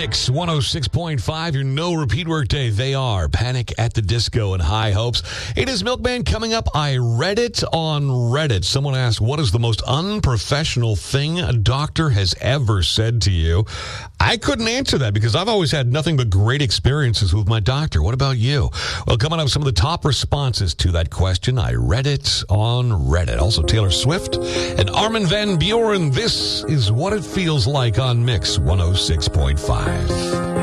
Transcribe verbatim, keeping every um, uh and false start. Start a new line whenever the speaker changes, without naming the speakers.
Mix one oh six point five, your no repeat workday. They are Panic at the Disco and High Hopes. It is Milkman coming up. I read it on Reddit. Someone asked, what is the most unprofessional thing a doctor has ever said to you? I couldn't answer that because I've always had nothing but great experiences with my doctor. What about you? Well, coming up, some of the top responses to that question. I read it on Reddit. Also, Taylor Swift and Armin van Buuren. This is what it feels like on Mix one oh six point five.